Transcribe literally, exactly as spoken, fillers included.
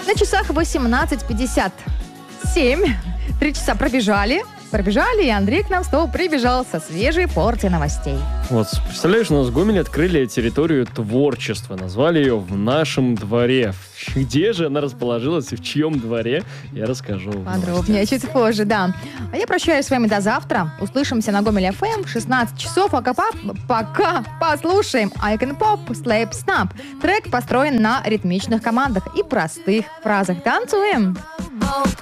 На часах восемнадцать пятьдесят семь. Три часа пробежали. Пробежали, и Андрей к нам снова прибежал со свежей порцией новостей. Вот, представляешь, у нас в Гомеле открыли территорию творчества. Назвали ее «В нашем дворе». Где же она расположилась и в чьем дворе, я расскажу. Подробнее чуть позже, да. А я прощаюсь с вами до завтра. Услышимся на Гомель эф эм в шестнадцать часов. А пока, пока послушаем I Can Pop Sleep Snap. Трек построен на ритмичных командах и простых фразах. Танцуем!